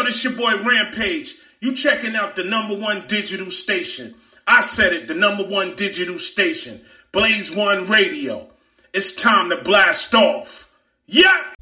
it's your boy Rampage. You checking out the #1 digital station. I said it, the #1 digital station. Blaze One Radio. It's time to blast off. Yeah!